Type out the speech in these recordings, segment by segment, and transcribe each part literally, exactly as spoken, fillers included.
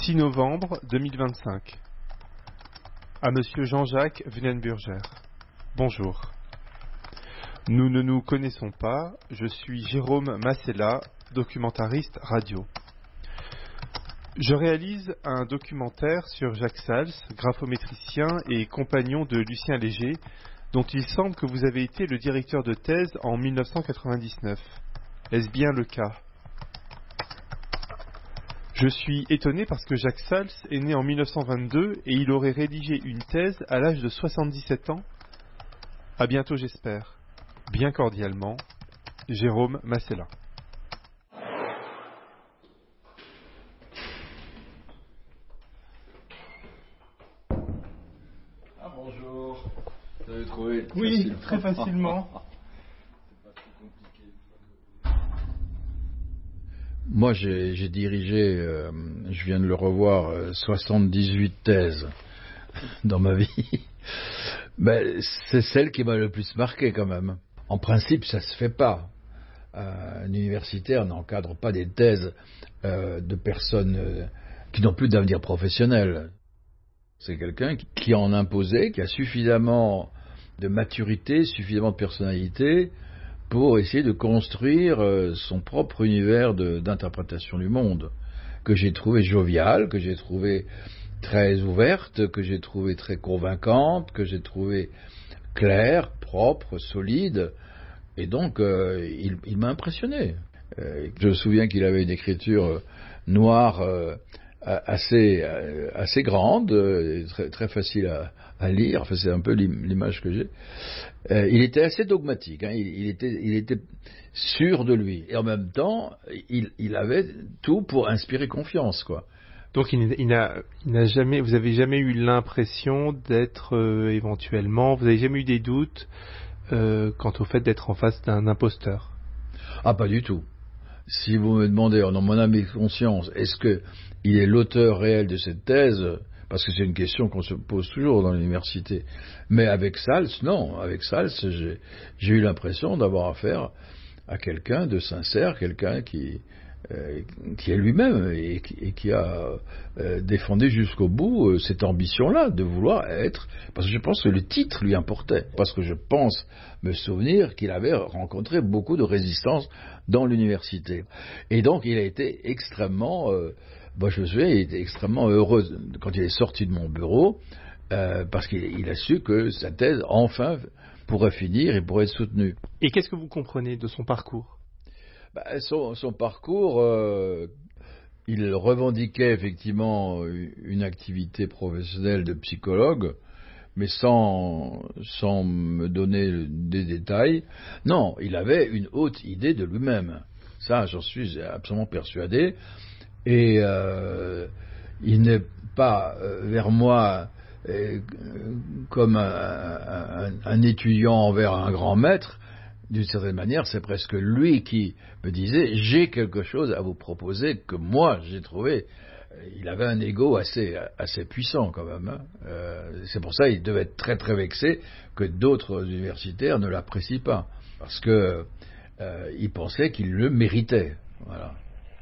six novembre deux mille vingt-cinq. À Monsieur Jean-Jacques Venenburger. Bonjour. Nous ne nous connaissons pas, je suis Jérôme Massella, documentariste radio. Je réalise un documentaire sur Jacques Sals, graphométricien et compagnon de Lucien Léger, dont il semble que vous avez été le directeur de thèse en mille neuf cent quatre-vingt-dix-neuf. Est-ce bien le cas ? Je suis étonné parce que Jacques Sals est né en mille neuf cent vingt-deux et il aurait rédigé une thèse à l'âge de soixante-dix-sept ans. À bientôt j'espère. Bien cordialement, Jérôme Massella. Ah bonjour. Vous avez trouvé Oui, facilement. très facilement. C'est pas trop compliqué. Moi, j'ai, j'ai dirigé, euh, je viens de le revoir, euh, soixante-dix-huit thèses dans ma vie. Ben, c'est celle qui m'a le plus marqué quand même. En principe, ça se fait pas. Euh, un universitaire n'encadre pas des thèses euh, de personnes euh, qui n'ont plus d'avenir professionnel. C'est quelqu'un qui, qui en imposait, qui a suffisamment de maturité, suffisamment de personnalité pour essayer de construire euh, son propre univers de, d'interprétation du monde, que j'ai trouvé jovial, que j'ai trouvé très ouverte, que j'ai trouvé très convaincante, que j'ai trouvé claire, propre, solide, et donc euh, il, il m'a impressionné. Euh, je me souviens qu'il avait une écriture euh, noire euh, assez euh, assez grande, euh, très, très facile à, à lire. Enfin, c'est un peu l'image que j'ai. Euh, il était assez dogmatique. Hein, il, il était il était sûr de lui, et en même temps, il, il avait tout pour inspirer confiance, quoi. Donc il, il, n'a, il n'a jamais, vous avez jamais eu l'impression d'être euh, éventuellement, vous avez jamais eu des doutes euh, quant au fait d'être en face d'un imposteur ? Ah, pas du tout. Si vous me demandez, dans mon âme et conscience, est-ce que il est l'auteur réel de cette thèse, parce que c'est une question qu'on se pose toujours dans l'université. Mais avec Sals, non. Avec Sals, j'ai, j'ai eu l'impression d'avoir affaire à quelqu'un de sincère, quelqu'un qui Euh, qui est lui-même et qui, et qui a euh, défendu jusqu'au bout euh, cette ambition-là de vouloir être, parce que je pense que le titre lui importait, parce que je pense me souvenir qu'il avait rencontré beaucoup de résistance dans l'université, et donc il a été extrêmement euh, bah, je me souviens, il était extrêmement heureux quand il est sorti de mon bureau, euh, parce qu'il il a su que sa thèse enfin pourrait finir et pourrait être soutenue. Et qu'est-ce que vous comprenez de son parcours ? Bah, son, son parcours, euh, il revendiquait effectivement une activité professionnelle de psychologue, mais sans, sans me donner des détails. Non, il avait une haute idée de lui-même. Ça, j'en suis absolument persuadé. Et euh, il n'est pas euh, vers moi euh, comme un, un, un étudiant envers un grand maître. D'une certaine manière, c'est presque lui qui me disait « j'ai quelque chose à vous proposer que moi, j'ai trouvé ». Il avait un ego assez, assez puissant quand même. Hein. Euh, c'est pour ça qu'il devait être très très vexé que d'autres universitaires ne l'apprécient pas. Parce que euh, il pensait qu'il le méritait. Voilà.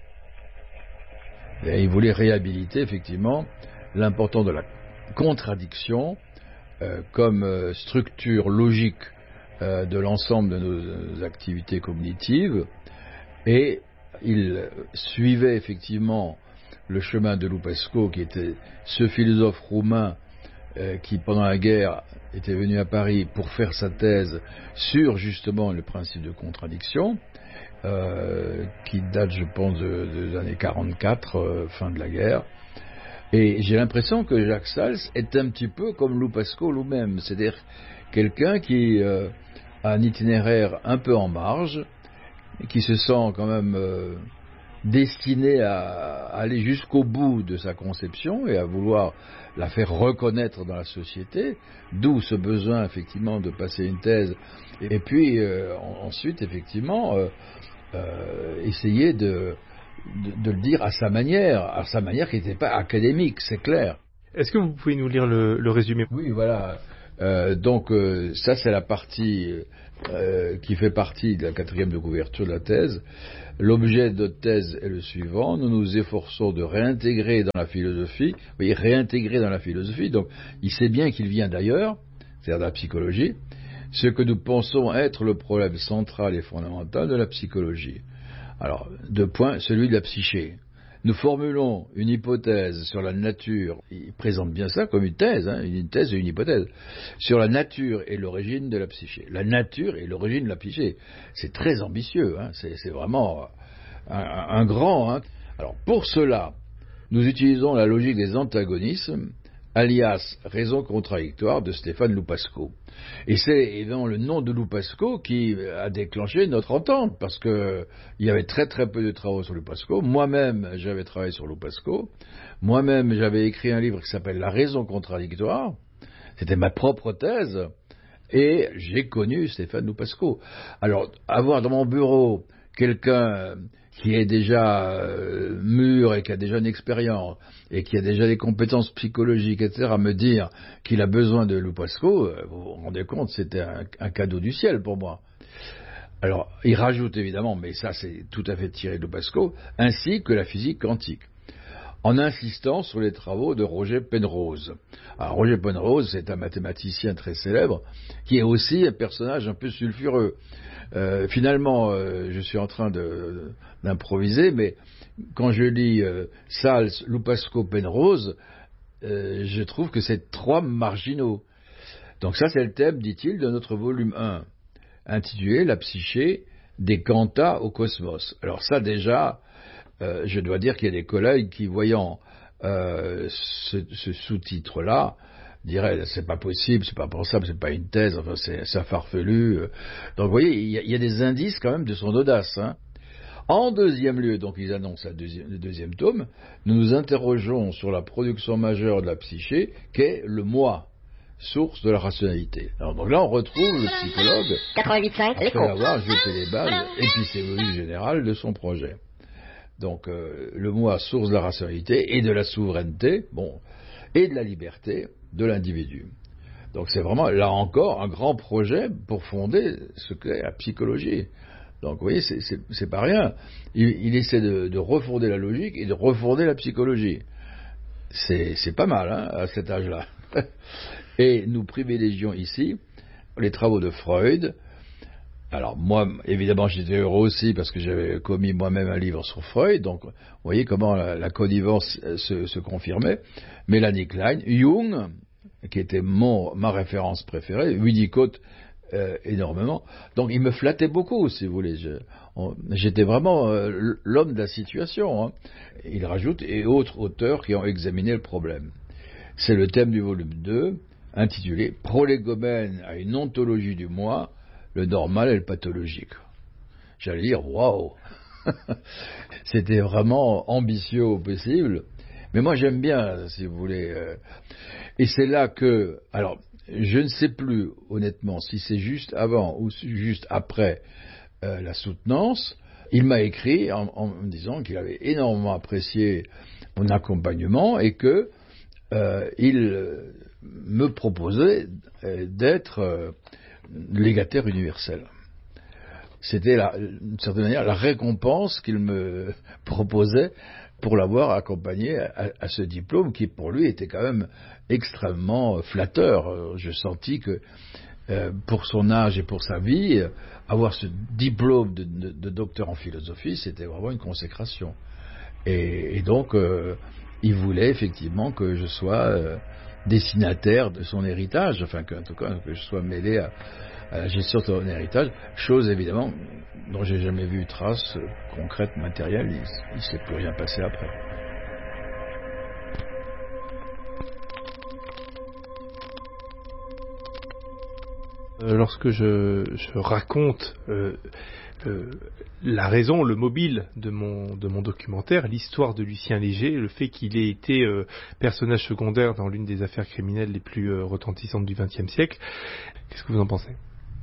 Et il voulait réhabiliter effectivement l'importance de la contradiction euh, comme euh, structure logique de l'ensemble de nos activités cognitives, et il suivait effectivement le chemin de Lupescu, qui était ce philosophe roumain euh, qui pendant la guerre était venu à Paris pour faire sa thèse sur justement le principe de contradiction, euh, qui date je pense de, de, des années quarante-quatre, euh, fin de la guerre. Et j'ai l'impression que Jacques Sals est un petit peu comme Lupescu lui-même, c'est-à-dire quelqu'un qui euh, a un itinéraire un peu en marge, qui se sent quand même euh, destiné à, à aller jusqu'au bout de sa conception et à vouloir la faire reconnaître dans la société, d'où ce besoin effectivement de passer une thèse, et puis euh, ensuite effectivement euh, euh, essayer de, de, de le dire à sa manière, à sa manière qui n'était pas académique, c'est clair. Est-ce que vous pouvez nous lire le, le résumé ? Oui, voilà. Euh, donc euh, ça c'est la partie euh, qui fait partie de la quatrième de couverture de la thèse. L'objet de notre thèse est le suivant: nous nous efforçons de réintégrer dans la philosophie, oui, réintégrer dans la philosophie, donc il sait bien qu'il vient d'ailleurs, c'est-à-dire de la psychologie, ce que nous pensons être le problème central et fondamental de la psychologie. Alors, deux points, celui de la psyché. Nous formulons une hypothèse sur la nature, il présente bien ça comme une thèse, hein, une thèse et une hypothèse, sur la nature et l'origine de la psyché. La nature et l'origine de la psyché, c'est très ambitieux, hein, c'est, c'est vraiment un, un grand. Hein. Alors pour cela, nous utilisons la logique des antagonismes, alias raison contradictoire de Stéphane Loupasco. Et c'est évidemment le nom de Loupasco qui a déclenché notre entente, parce que il y avait très très peu de travaux sur Loupasco. Moi-même, j'avais travaillé sur Loupasco. Moi-même, j'avais écrit un livre qui s'appelle La raison contradictoire. C'était ma propre thèse. Et j'ai connu Stéphane Loupasco. Alors, avoir dans mon bureau quelqu'un qui est déjà euh, mûr et qui a déjà une expérience et qui a déjà des compétences psychologiques, et cetera, me dire qu'il a besoin de Loupasco, euh, vous vous rendez compte, c'était un, un cadeau du ciel pour moi. Alors, il rajoute évidemment, mais ça c'est tout à fait tiré de Loupasco, ainsi que la physique quantique, en insistant sur les travaux de Roger Penrose. Alors, Roger Penrose, c'est un mathématicien très célèbre, qui est aussi un personnage un peu sulfureux. Euh, finalement, euh, je suis en train de, d'improviser, mais quand je lis euh, Sals, Loupasco, Penrose, euh, je trouve que c'est trois marginaux. Donc ça, c'est le thème, dit-il, de notre volume un, intitulé « La psyché des quanta au cosmos ». Alors ça, déjà, euh, je dois dire qu'il y a des collègues qui, voyant euh, ce, ce sous-titre-là, dirait c'est pas possible, c'est pas pensable, c'est pas une thèse, enfin c'est, c'est farfelu. Donc vous voyez, il y, a, il y a des indices quand même de son audace. Hein. En deuxième lieu, donc ils annoncent la deuxième, le deuxième tome, nous nous interrogeons sur la production majeure de la psyché, qu'est le moi, source de la rationalité. Alors donc là on retrouve le psychologue quatre-vingt-huit virgule cinq, après avoir jeté les bases épistémologiques générales de son projet. Donc euh, le moi, source de la rationalité et de la souveraineté, bon, et de la liberté de l'individu. Donc c'est vraiment, là encore, un grand projet pour fonder ce qu'est la psychologie. Donc vous voyez, c'est, c'est, c'est pas rien. Il, il essaie de, de refonder la logique et de refonder la psychologie. C'est, c'est pas mal, hein, à cet âge-là. Et nous privilégions ici les travaux de Freud. Alors moi, évidemment, j'étais heureux aussi parce que j'avais commis moi-même un livre sur Freud, donc vous voyez comment la, la connivence se, se confirmait. Mélanie Klein, Jung, qui était mon, ma référence préférée, Winnicott euh, énormément. Donc il me flattait beaucoup, si vous voulez. Je, on, j'étais vraiment euh, l'homme de la situation. Hein. Il rajoute, et autres auteurs qui ont examiné le problème. C'est le thème du volume deux, intitulé « Prolégomène à une ontologie du moi ». Le normal et le pathologique. J'allais dire, waouh. C'était vraiment ambitieux au possible. Mais moi, j'aime bien, si vous voulez. Et c'est là que, alors, je ne sais plus, honnêtement, si c'est juste avant ou juste après euh, la soutenance. Il m'a écrit en, en me disant qu'il avait énormément apprécié mon accompagnement et que euh, il me proposait d'être euh, légataire universel. C'était la, d'une certaine manière la récompense qu'il me proposait pour l'avoir accompagné à, à ce diplôme qui pour lui était quand même extrêmement flatteur. Je sentis que euh, pour son âge et pour sa vie, avoir ce diplôme de, de, de docteur en philosophie, c'était vraiment une consécration. Et, et donc, euh, il voulait effectivement que je sois euh, destinataire de son héritage, enfin qu'en tout cas que je sois mêlé à, à la gestion de son héritage, chose évidemment dont j'ai jamais vu trace euh, concrète, matérielle. Il ne s'est plus rien passé après. Lorsque je, je raconte euh, euh, la raison, le mobile de mon, de mon documentaire, l'histoire de Lucien Léger, le fait qu'il ait été euh, personnage secondaire dans l'une des affaires criminelles les plus euh, retentissantes du vingtième siècle, qu'est-ce que vous en pensez ?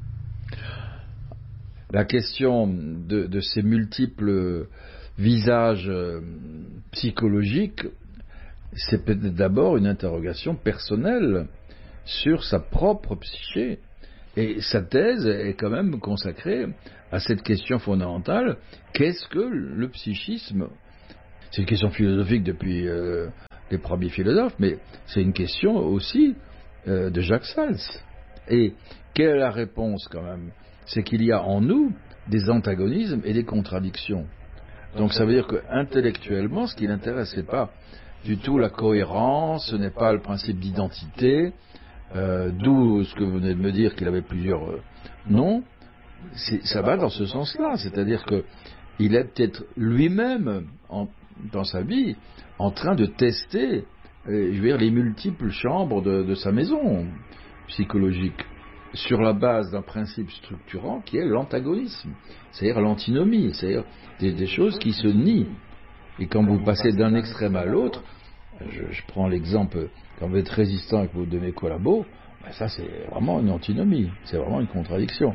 La question de, de ces multiples visages euh, psychologiques, c'est peut-être d'abord une interrogation personnelle. sur sa propre psyché. Et sa thèse est quand même consacrée à cette question fondamentale, qu'est-ce que le psychisme? C'est une question philosophique depuis euh, les premiers philosophes, mais c'est une question aussi euh, de Jacques Sals. Et quelle est la réponse quand même? C'est qu'il y a en nous des antagonismes et des contradictions. Donc ça veut dire qu'intellectuellement, ce qui l'intéresse, ce n'est pas du tout la cohérence, ce n'est pas le principe d'identité, euh, d'où ce que vous venez de me dire qu'il avait plusieurs euh, noms. C'est, ça va dans ce sens-là, c'est-à-dire qu'il est peut-être lui-même, en, dans sa vie, en train de tester euh, je veux dire, les multiples chambres de, de sa maison psychologique, sur la base d'un principe structurant qui est l'antagonisme, c'est-à-dire l'antinomie, c'est-à-dire des, des choses qui se nient. Et quand vous passez d'un extrême à l'autre, je, je prends l'exemple, quand vous êtes résistant et que vous donnez collabo, ben ça c'est vraiment une antinomie, c'est vraiment une contradiction.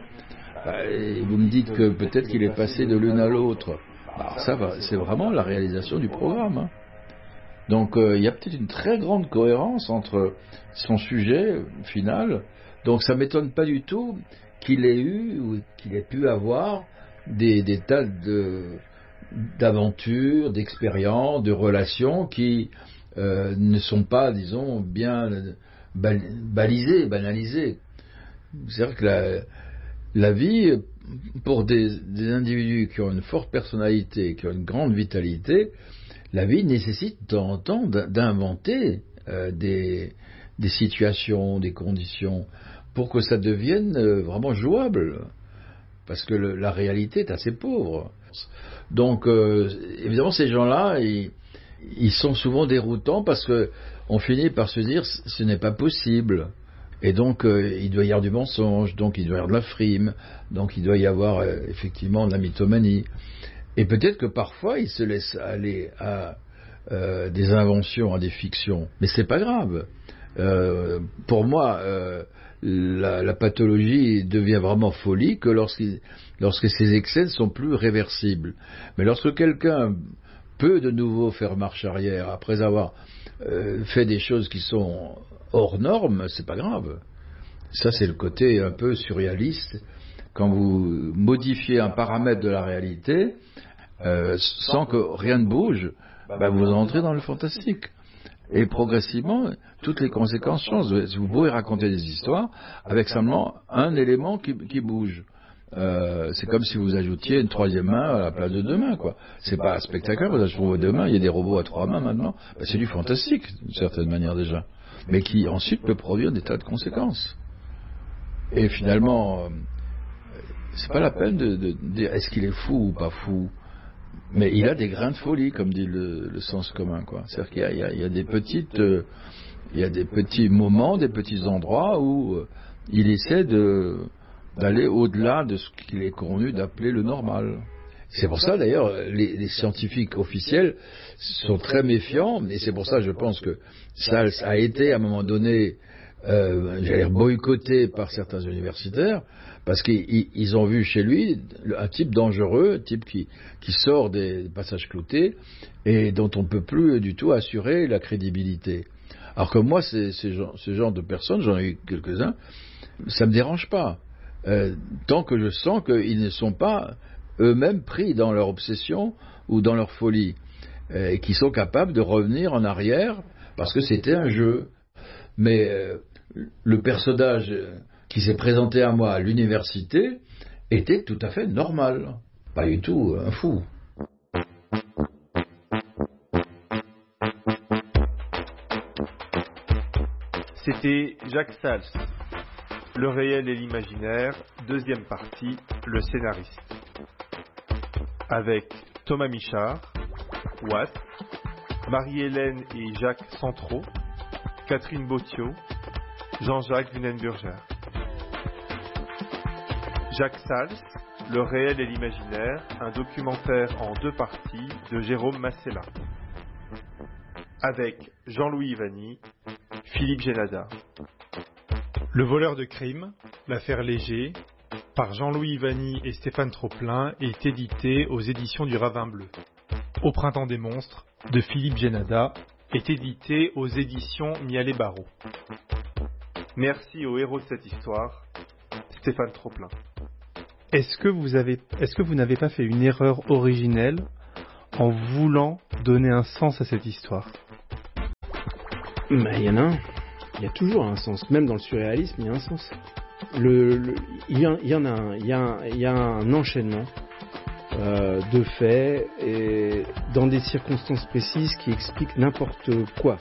Et vous me dites que peut-être qu'il est passé de l'une à l'autre. Alors ça va, c'est vraiment la réalisation du programme. Hein. Donc euh, il y a peut-être une très grande cohérence entre son sujet final. Donc ça ne m'étonne pas du tout qu'il ait eu ou qu'il ait pu avoir des, des tas de, d'aventures, d'expériences, de relations qui euh, ne sont pas, disons, bien balisées, banalisées. C'est-à-dire que la, la vie, pour des, des individus qui ont une forte personnalité, qui ont une grande vitalité, la vie nécessite de temps en temps d'inventer euh, des, des situations, des conditions, pour que ça devienne euh, vraiment jouable. Parce que le, la réalité est assez pauvre. Donc, euh, évidemment, ces gens-là, ils, ils sont souvent déroutants parce qu'on finit par se dire ce n'est pas possible. Et donc, euh, il doit y avoir du mensonge, donc il doit y avoir de la frime, donc il doit y avoir euh, effectivement de la mythomanie. Et peut-être que parfois, ils se laissent aller à euh, des inventions, à des fictions. Mais c'est pas grave. Euh, pour moi, euh, la, la pathologie devient vraiment folie que lorsqu'il, lorsque ces excès ne sont plus réversibles. Mais lorsque quelqu'un peut de nouveau faire marche arrière après avoir euh, fait des choses qui sont hors normes, c'est pas grave. Ça, c'est le côté un peu surréaliste. Quand vous modifiez un paramètre de la réalité, euh, sans que rien ne bouge, ben vous entrez dans le fantastique. Et progressivement, toutes les conséquences changent. Vous pouvez raconter des histoires avec seulement un élément qui, qui bouge. Euh, c'est comme si vous ajoutiez une troisième main à la place de deux mains, quoi. C'est pas spectaculaire, vous ajoutez deux mains, il y a des robots à trois mains maintenant. Ben, c'est du fantastique, d'une certaine manière déjà. Mais qui ensuite peut produire des tas de conséquences. Et finalement, euh, c'est pas la peine de, de, de dire est-ce qu'il est fou ou pas fou. Mais il a des grains de folie, comme dit le, le sens commun, quoi. C'est-à-dire qu'il y a, il y a, il y a des petites, euh, il y a des petits moments, des petits endroits où euh, il essaie de, d'aller au-delà de ce qu'il est convenu d'appeler le normal. C'est pour ça, d'ailleurs, les, les scientifiques officiels sont très méfiants, et c'est pour ça, je pense que Sals a été, à un moment donné, euh, j'allais dire boycotté par certains universitaires, parce qu'ils ils ont vu chez lui un type dangereux, un type qui, qui sort des passages cloutés et dont on ne peut plus du tout assurer la crédibilité. Alors que moi, ces, ces, ce genre de personnes, j'en ai eu quelques-uns, ça ne me dérange pas. Euh, tant que je sens qu'ils ne sont pas eux-mêmes pris dans leur obsession ou dans leur folie, euh, et qu'ils sont capables de revenir en arrière parce que c'était un jeu. Mais euh, le personnage qui s'est présenté à moi à l'université était tout à fait normal, pas du tout un fou. C'était Jacques Sals, Le réel et l'imaginaire, deuxième partie, le scénariste. Avec Thomas Michard, Watt, Marie-Hélène et Jacques Centraux, Catherine Bautiot, Jean-Jacques Wunenburger. Jacques Sals, Le réel et l'imaginaire, un documentaire en deux parties de Jérôme Massella. Avec Jean-Louis Vanny, Philippe Génada. Le voleur de crime, l'affaire Léger, par Jean-Louis Vanny et Stéphane Troplin, est édité aux éditions du Ravin Bleu. Au printemps des monstres, de Philippe Génada, est édité aux éditions Mialet Barreau. Merci au héros de cette histoire, Stéphane Troplin. Est-ce que vous avez, est-ce que vous n'avez pas fait une erreur originelle en voulant donner un sens à cette histoire? Mais il y en a un. Il y a toujours un sens. Même dans le surréalisme, il y a un sens. Le, le, il, y a, il y en a un. Il y a un, il y a un enchaînement euh, de faits et dans des circonstances précises qui expliquent n'importe quoi.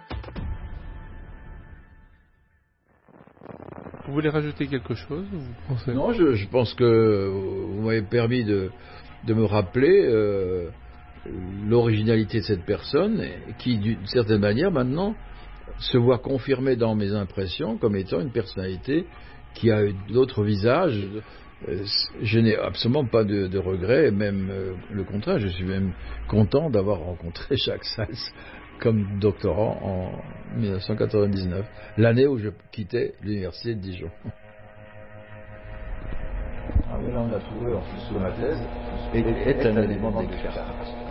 Vous voulez rajouter quelque chose ou vous pensez... Non, je, je pense que vous m'avez permis de, de me rappeler euh, l'originalité de cette personne qui, d'une certaine manière, maintenant, se voit confirmée dans mes impressions comme étant une personnalité qui a d'autres visages. Je n'ai absolument pas de, de regrets, même euh, le contraire, je suis même content d'avoir rencontré Jacques Sals comme doctorant en dix-neuf cent quatre-vingt-dix-neuf, l'année où je quittais l'université de Dijon. Ah oui, là on l'a trouvé en plus sous ma thèse, et est un élément d'éclairage.